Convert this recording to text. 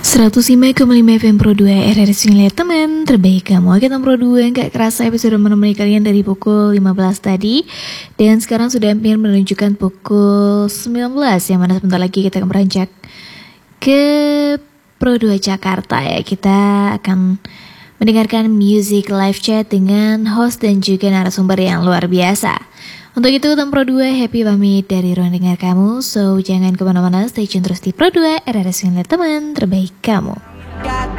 105,5 FM Pro 2 RRI Singliat teman terbaik kamu. Kita Pro 2 gak kerasa episode menemani kalian dari pukul 15 tadi. Dan sekarang sudah hampir menunjukkan pukul 19, yang mana sebentar lagi kita akan beranjak ke Pro 2 Jakarta ya. Kita akan mendengarkan music live chat dengan host dan juga narasumber yang luar biasa. Untuk itu Tem Pro 2 happy pamit dari ruang dengar kamu. So jangan kemana-mana, stay tune terus di Pro 2 RRI Singliat teman terbaik kamu.